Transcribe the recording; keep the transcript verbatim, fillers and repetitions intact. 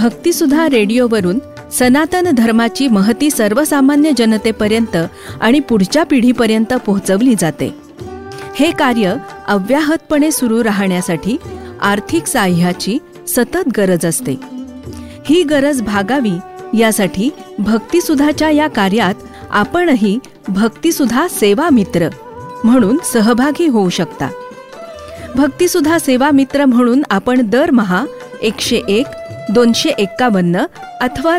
भक्तिसुधा रेडिओवरून सनातन धर्माची महती सर्वसामान्य जनतेपर्यंत आणि पुढच्या पिढीपर्यंत पोहोचवली जाते. हे कार्य अव्याहतपणे सुरू राहण्यासाठी आर्थिक साह्याची सतत गरज असते. ही गरज भागावी यासाठी भक्तिसुधाच्या या कार्यात आपणही भक्तिसुधा सेवा मित्र म्हणून सहभागी होऊ शकता. भक्तिसुधा सेवा मित्र म्हणून आपण दरमहा एकशे एक दोनशे एक्कावन्न अथवा